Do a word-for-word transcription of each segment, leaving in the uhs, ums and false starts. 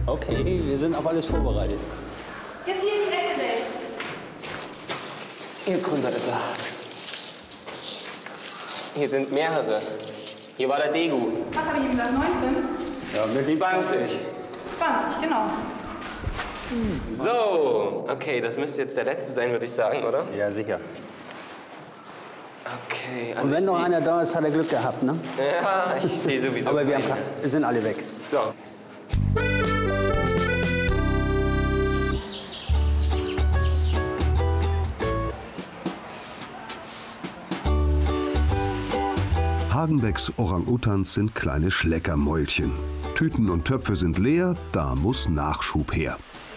Okay, wir sind auf alles vorbereitet. Jetzt hier in die Ecke, Dave. Hier drunter ist er. Hier sind mehrere. Hier war der Degu. Was habe ich ihm gesagt? neunzehn? Ja, mit dem zwanzig. zwanzig, genau. So, okay, das müsste jetzt der letzte sein, würde ich sagen, oder? Ja, sicher. Okay. Und wenn noch einer da ist, hat er Glück gehabt, ne? Ja, ich sehe sowieso. Aber wir, haben, wir sind alle weg. So. Hagenbecks Orang-Utans sind kleine Schleckermäulchen. Tüten und Töpfe sind leer, da muss Nachschub her.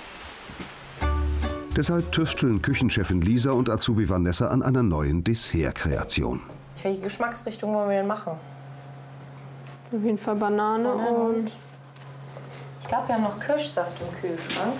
Deshalb tüfteln Küchenchefin Lisa und Azubi Vanessa an einer neuen Dessertkreation. Welche Geschmacksrichtung wollen wir denn machen? Auf jeden Fall Banane, Banane und... und... Ich glaube, wir haben noch Kirschsaft im Kühlschrank.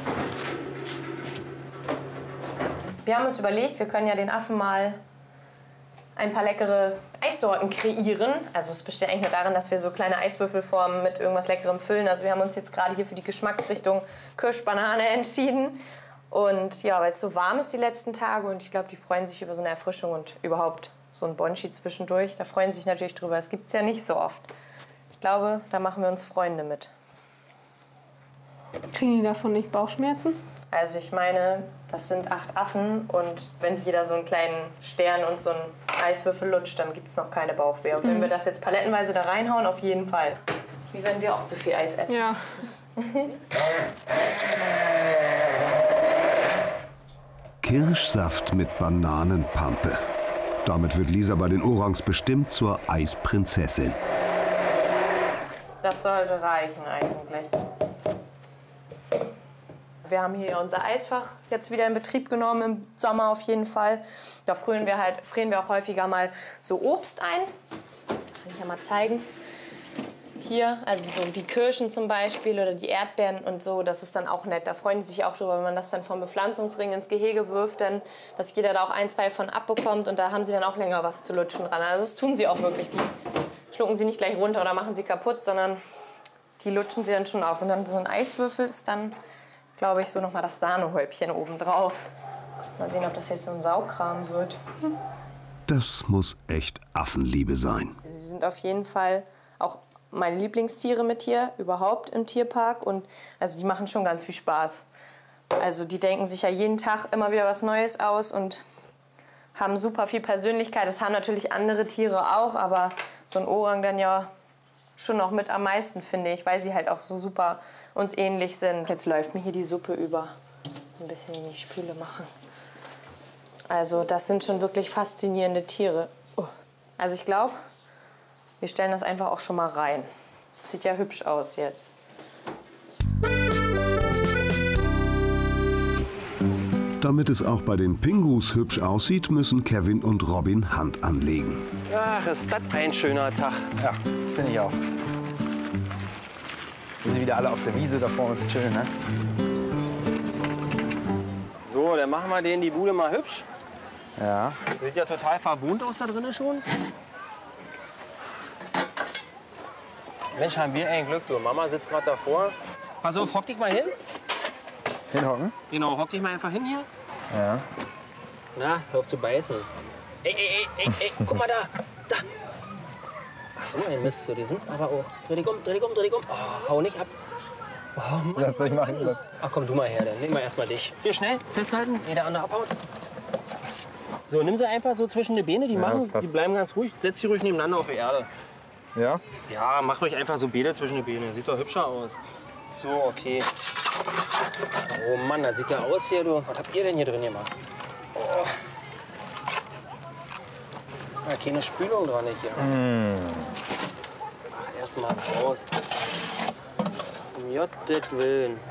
Wir haben uns überlegt, wir können ja den Affen mal ein paar leckere Eissorten kreieren. Also es besteht eigentlich nur darin, dass wir so kleine Eiswürfelformen mit irgendwas Leckerem füllen. Also wir haben uns jetzt gerade hier für die Geschmacksrichtung Kirschbanane entschieden. Und ja, weil es so warm ist die letzten Tage und ich glaube, die freuen sich über so eine Erfrischung und überhaupt so ein Bonschi zwischendurch. Da freuen sie sich natürlich drüber. Das gibt es ja nicht so oft. Ich glaube, da machen wir uns Freunde mit. Kriegen die davon nicht Bauchschmerzen? Also ich meine, das sind acht Affen und wenn sich jeder so einen kleinen Stern und so einen Eiswürfel lutscht, dann gibt es noch keine Bauchweh. Und wenn Mhm. wir das jetzt palettenweise da reinhauen, auf jeden Fall. Wie wenn wir auch zu viel Eis essen. Ja. Das ist Kirschsaft mit Bananenpampe. Damit wird Lisa bei den Orangs bestimmt zur Eisprinzessin. Das sollte reichen eigentlich. Wir haben hier unser Eisfach jetzt wieder in Betrieb genommen, im Sommer auf jeden Fall. Da frieren wir, halt, frieren wir auch häufiger mal so Obst ein. Kann ich ja mal zeigen. Hier, also so die Kirschen zum Beispiel oder die Erdbeeren und so, das ist dann auch nett. Da freuen die sich auch drüber, wenn man das dann vom Bepflanzungsring ins Gehege wirft, dann, dass jeder da auch ein, zwei von abbekommt und da haben sie dann auch länger was zu lutschen dran. Also das tun sie auch wirklich. Die schlucken sie nicht gleich runter oder machen sie kaputt, sondern die lutschen sie dann schon auf. Und dann so ein Eiswürfel ist dann, glaube ich, so nochmal das Sahnehäubchen oben drauf. Mal sehen, ob das jetzt so ein Saukram wird. Das muss echt Affenliebe sein. Sie sind auf jeden Fall auch meine Lieblingstiere mit hier, überhaupt im Tierpark. Und also die machen schon ganz viel Spaß. Also die denken sich ja jeden Tag immer wieder was Neues aus und haben super viel Persönlichkeit. Das haben natürlich andere Tiere auch, aber so ein Orang dann ja schon noch mit am meisten, finde ich, weil sie halt auch so super uns ähnlich sind. Jetzt läuft mir hier die Suppe über. Ein bisschen in die Spüle machen. Also das sind schon wirklich faszinierende Tiere. Oh. Also ich glaube, wir stellen das einfach auch schon mal rein. Sieht ja hübsch aus jetzt. Damit es auch bei den Pingus hübsch aussieht, müssen Kevin und Robin Hand anlegen. Ach, ist das ein schöner Tag. Ja, finde ich auch. Sind sie wieder alle auf der Wiese da vorne chillen, ne? So, dann machen wir denen die Bude mal hübsch. Ja. Sieht ja total verwohnt aus da drinnen schon. Mensch, haben wir ein Glück, du. Mama sitzt gerade davor. Pass auf, hock dich mal hin. Hinhocken? Genau, hock dich mal einfach hin hier. Ja. Na, hör auf zu beißen. Ey, ey, ey, ey, ey, guck mal da. Da. Ach so, ein Mist, so, die sind aber auch. Dreh dich um, dreh dich um, dreh dich um. Oh, hau nicht ab. Oh, Mann. Was soll ich machen? Ach komm, du mal her, dann nimm mal erst mal dich. Hier, schnell, festhalten, ehe der andere abhaut. So, nimm sie einfach so zwischen die Beine, die, Ja, machen, passt. die bleiben ganz ruhig. Setz sie ruhig nebeneinander auf die Erde. Ja? Ja, mach euch einfach so Beine zwischen die Beine. Sieht doch hübscher aus. So, okay. Oh Mann, das sieht ja aus hier, du. Was habt ihr denn hier drin gemacht? Oh. Ja, keine Spülung dran hier. Mm. Ach, erst mal raus. Um Gottes Willen.